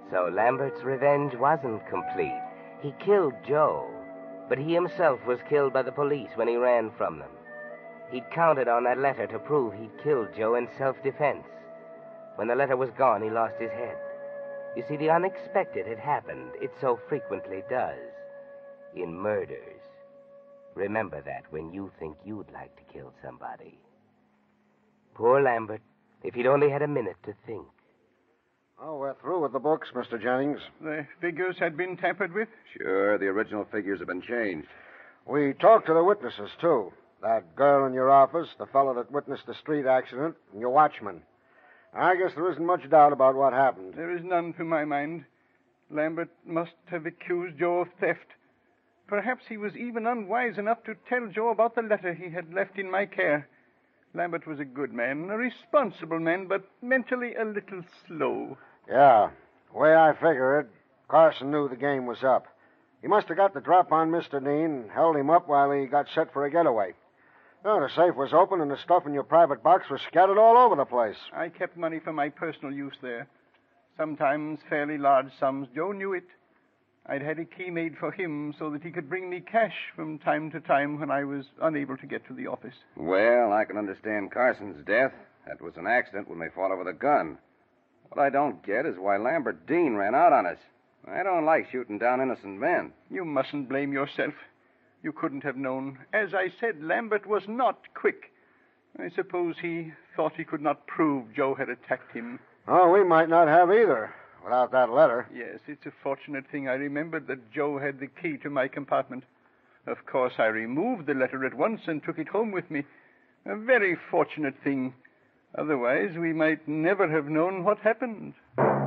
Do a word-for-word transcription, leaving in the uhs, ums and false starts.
So Lambert's revenge wasn't complete. He killed Joe, but he himself was killed by the police when he ran from them. He'd counted on that letter to prove he'd killed Joe in self-defense. When the letter was gone, he lost his head. You see, the unexpected had happened. It so frequently does. In murders. Remember that when you think you'd like to kill somebody. Poor Lambert, if he'd only had a minute to think. Oh, we're through with the books, Mister Jennings. The figures had been tampered with? Sure, the original figures have been changed. We talked to the witnesses, too. That girl in your office, the fellow that witnessed the street accident, and your watchman. I guess there isn't much doubt about what happened. There is none to my mind. Lambert must have accused Joe of theft. Perhaps he was even unwise enough to tell Joe about the letter he had left in my care. Lambert was a good man, a responsible man, but mentally a little slow. Yeah. The way I figure it, Carson knew the game was up. He must have got the drop on Mister Dean and held him up while he got set for a getaway. Oh, the safe was open and the stuff in your private box was scattered all over the place. I kept money for my personal use there. Sometimes fairly large sums. Joe knew it. I'd had a key made for him so that he could bring me cash from time to time when I was unable to get to the office. Well, I can understand Carson's death. That was an accident when they fought over the gun. What I don't get is why Lambert Dean ran out on us. I don't like shooting down innocent men. You mustn't blame yourself. You couldn't have known. As I said, Lambert was not quick. I suppose he thought he could not prove Joe had attacked him. Oh, we might not have either, without that letter. Yes, it's a fortunate thing I remembered that Joe had the key to my compartment. Of course, I removed the letter at once and took it home with me. A very fortunate thing. Otherwise, we might never have known what happened.